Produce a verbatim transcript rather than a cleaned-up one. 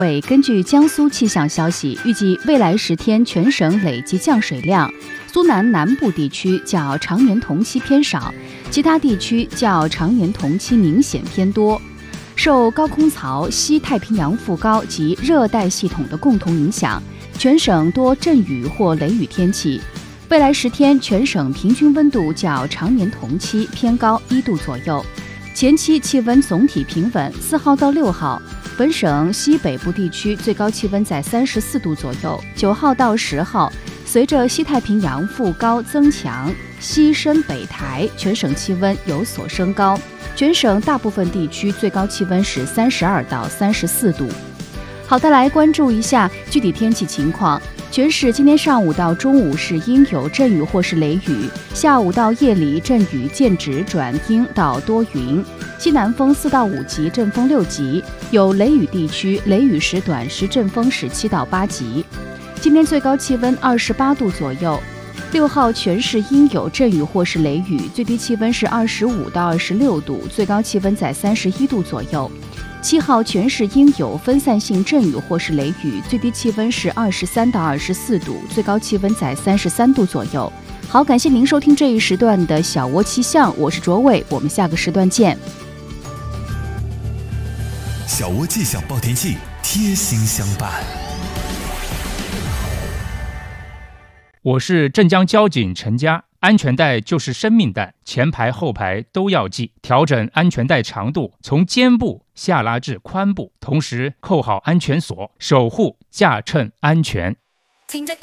委根据江苏气象消息，预计未来十天全省累计降水量，苏南南部地区较常年同期偏少，其他地区较常年同期明显偏多。受高空槽、西太平洋副高及热带系统的共同影响，全省多阵雨或雷雨天气。未来十天全省平均温度较常年同期偏高一度左右。前期气温总体平稳，四号到六号，本省西北部地区最高气温在三十四度左右。九号到十号，随着西太平洋副高增强，西伸北抬，全省气温有所升高。全省大部分地区最高气温是三十二到三十四度。好的，来关注一下具体天气情况。全市今天上午到中午是阴有阵雨或是雷雨，下午到夜里阵雨渐止转阴到多云，西南风四到五级，阵风六级，有雷雨地区雷雨时短时阵风十七到八级。今天最高气温二十八度左右。六号全市阴有阵雨或是雷雨，最低气温是二十五到二十六度，最高气温在三十一度左右。七号全市阴有分散性阵雨或是雷雨，最低气温是二十三到二十四度，最高气温在三十三度左右。好，感谢您收听这一时段的小窝气象，我是卓伟，我们下个时段见。 小窝气象报天气，贴心相伴。 我是镇江交警陈佳。安全带就是生命带，前排后排都要系。调整安全带长度，从肩部下拉至髋部，同时扣好安全锁，守护驾乘安全。